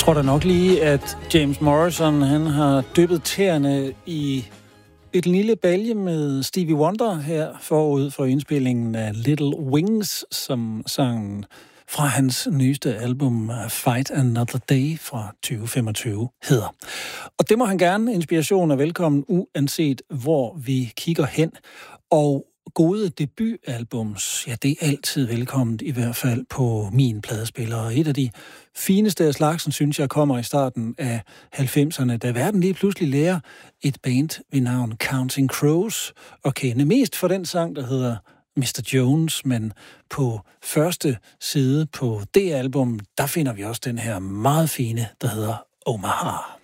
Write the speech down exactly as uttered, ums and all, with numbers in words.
tror da nok lige, at James Morrison han har dyppet tæerne i et lille balje med Stevie Wonder her forud for indspillingen af Little Wings, som sangen fra hans nyeste album Fight Another Day fra tyve femogtyve hedder. Og det må han gerne. Inspiration er velkommen, uanset hvor vi kigger hen. Og gode debutalbums, ja, det er altid velkomment, i hvert fald på min pladespiller. Og et af de fineste af slagsen, synes jeg, kommer i starten af halvfemserne, da verden lige pludselig lærer et band ved navn Counting Crows at kende. Mest for den sang, der hedder mister Jones, men på første side på det album, der finder vi også den her meget fine, der hedder Omaha.